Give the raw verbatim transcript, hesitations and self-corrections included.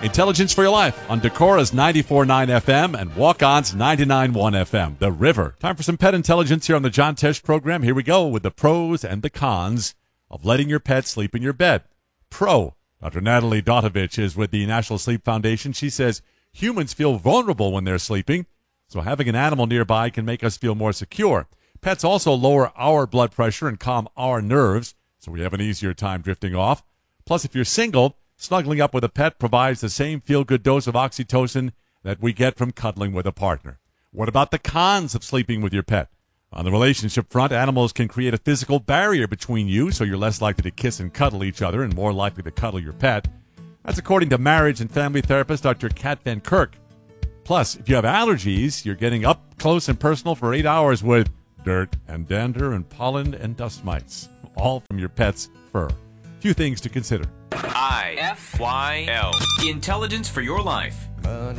Intelligence for Your Life on Decora's ninety-four point nine F M and Walk-On's ninety-nine point one F M, The River. Time for some pet intelligence here on the John Tesh program. Here we go with the pros and the cons of letting your pet sleep in your bed. Pro, Doctor Natalie Dotovich is with the National Sleep Foundation. She says humans feel vulnerable when they're sleeping, so having an animal nearby can make us feel more secure. Pets also lower our blood pressure and calm our nerves, so we have an easier time drifting off. Plus, if you're single, snuggling up with a pet provides the same feel-good dose of oxytocin that we get from cuddling with a partner. What about the cons of sleeping with your pet? On the relationship front, animals can create a physical barrier between you, so you're less likely to kiss and cuddle each other and more likely to cuddle your pet. That's according to marriage and family therapist Doctor Kat Van Kirk. Plus, if you have allergies, you're getting up close and personal for eight hours with dirt and dander and pollen and dust mites, all from your pet's fur. Few things to consider. I F Y L. Intelligence for Your Life. Money